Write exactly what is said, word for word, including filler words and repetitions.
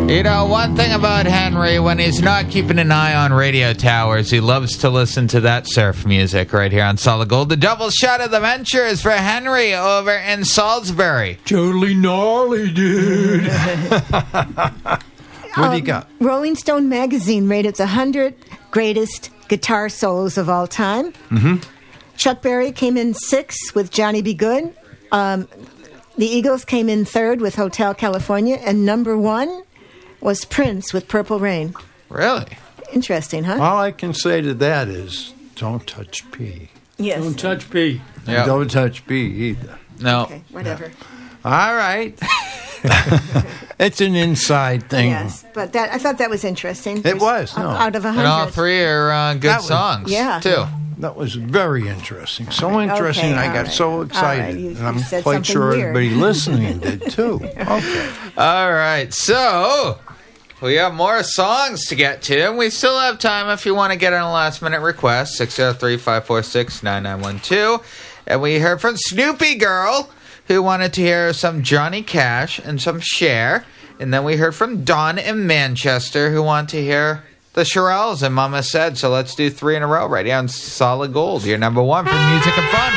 You know, one thing about Henry, when he's not keeping an eye on radio towers, he loves to listen to that surf music right here on Solid Gold. The double shot of the Ventures for Henry over in Salisbury. Totally gnarly, dude. What do you got? Um, Rolling Stone magazine rated the one hundred greatest guitar solos of all time. Mm-hmm. Chuck Berry came in sixth with Johnny B. Good. Um, the Eagles came in third with Hotel California. And number one was Prince with Purple Rain. Really? Interesting, huh? All I can say to that is, don't touch P. Yes. Don't touch P. Yep. Don't touch P either. No. Okay, whatever. All right. It's an inside thing. Yes, but that I thought that was interesting. It was, no. Out of a And all hundred. three are uh, good That was- songs, Yeah. too. That was very interesting. So right, interesting, okay, I all got right. so All excited. right, you- and you I'm said quite something sure weird. everybody listening did, too. Okay. All right, so we have more songs to get to, and we still have time if you want to get on a last-minute request, six oh three, five four six, nine nine one two. And we heard from Snoopy Girl, who wanted to hear some Johnny Cash and some Cher. And then we heard from Don in Manchester, who wanted to hear the Shirelles and Mama Said. So let's do three in a row right here on Solid Gold, your number one for music and fun.